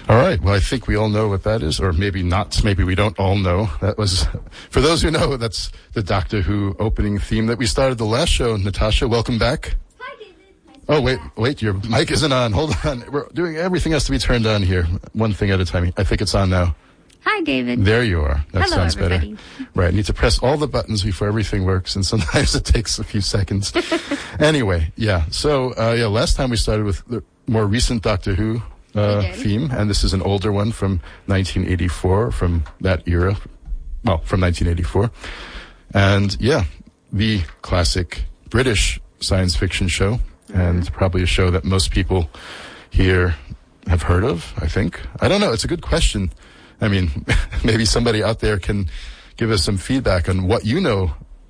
All right. Well, I think we all know what that is, or maybe not. Maybe we don't all know. That was, for those who know, that's the Doctor Who opening theme that we started the last show. Natasha, welcome back. Hi, David. Nice Oh, wait, your mic isn't on. Hold on. We're doing, everything has to be turned on here. One thing at a time. I think it's on now. Hi, David. There you are. That Hello, sounds everybody. better. Right. Need to press all the buttons before everything works, and sometimes it takes a few seconds. Anyway, yeah. So, last time we started with the more recent Doctor Who theme, and this is an older one from 1984, from that era. Well, from 1984. And, yeah, the classic British science fiction show, and probably a show that most people here have heard of, I think. I don't know. It's a good question. I mean, maybe somebody out there can give us some feedback on what you know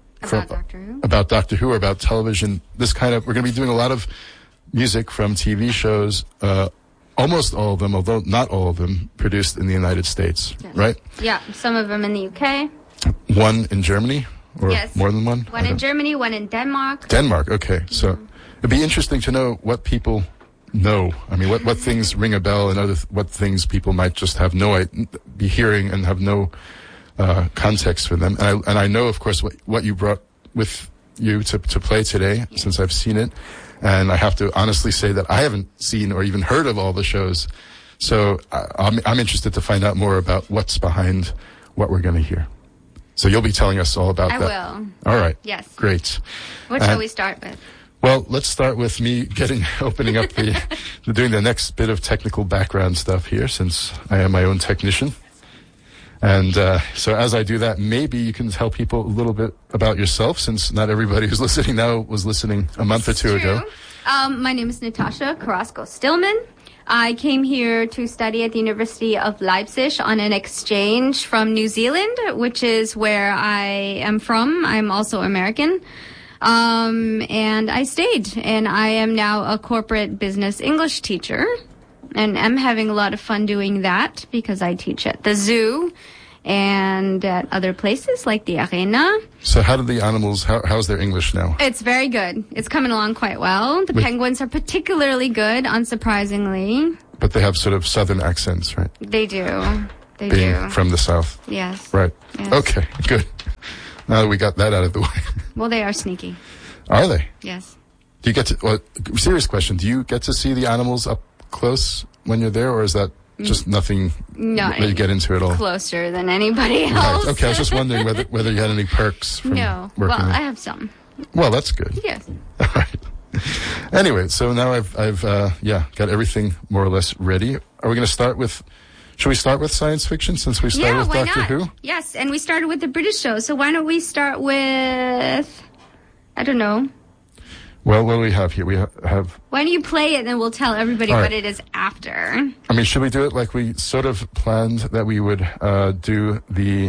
about Doctor Who or about television. This kind of, we're going to be doing a lot of music from TV shows, almost all of them, although not all of them, produced in the United States, right? Yeah, some of them in the UK. One in Germany, or more than one? One in Germany, one in Denmark. Denmark, okay. So it'd be interesting to know what people know. I mean, what things ring a bell, and what things people might just have be hearing and have no context for them. And I know, of course, what you brought with you to play today, since I've seen it. And I have to honestly say that I haven't seen or even heard of all the shows. So I'm interested to find out more about what's behind what we're going to hear. So you'll be telling us all about that. I will. All right. Yes. Great. What shall we start with? Well, let's start with me opening up doing the next bit of technical background stuff here, since I am my own technician. And so as I do that, maybe you can tell people a little bit about yourself, since not everybody who's listening now was listening a month or two ago. My name is Natasha Carrasco-Stillman. I came here to study at the University of Leipzig on an exchange from New Zealand, which is where I am from. I'm also American. And I stayed, and I am now a corporate business English teacher. And I'm having a lot of fun doing that because I teach at the zoo and at other places like the Arena. So how do the animals, how's their English now? It's very good. It's coming along quite well. The penguins are particularly good, unsurprisingly. But they have sort of southern accents, right? They do. They Being do. from the south. Yes. Right. Yes. Okay, good. Now that we got that out of the way. Well, they are sneaky. Are they? Yes. Do you get to, serious question, do you get to see the animals up close when you're there, or is that just nothing that you get into at all? Closer than anybody else. Right. Okay, I was just wondering whether you had any perks from No. working Well, there. I have some. Well, that's good. Yes. All right. Anyway, so now I've got everything more or less ready. Are we going to start with, should we start with science fiction, since we started with Doctor Who? Yes, and we started with the British show, so why don't we start with, I don't know. Well, what do we have here? We have... Why don't you play it, and then we'll tell everybody what it is after. I mean, should we do it like we sort of planned that we would do the...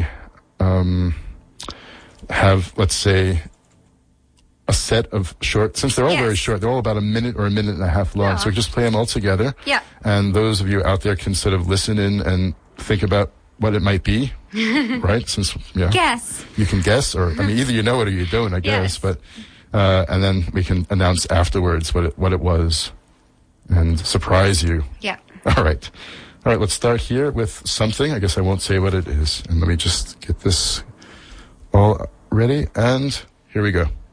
have, let's say, a set of short... Since they're all very short, they're all about a minute or a minute and a half long, so we just play them all together. Yeah. And those of you out there can sort of listen in and think about what it might be, right? Since, Guess. You can guess, or, I mean, either you know it or you don't, I guess, but... and then we can announce afterwards what it was and surprise you. Yeah. All right. Let's start here with something. I guess I won't say what it is. And let me just get this all ready. And here we go.